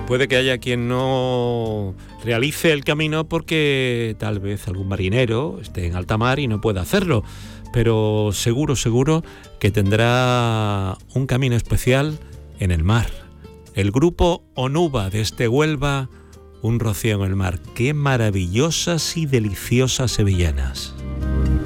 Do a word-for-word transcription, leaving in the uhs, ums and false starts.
Puede que haya quien no realice el camino porque tal vez algún marinero esté en alta mar y no pueda hacerlo, pero seguro, seguro que tendrá un camino especial en el mar. El grupo Onuba desde Huelva, Un rocío en el mar. ¡Qué maravillosas y deliciosas sevillanas!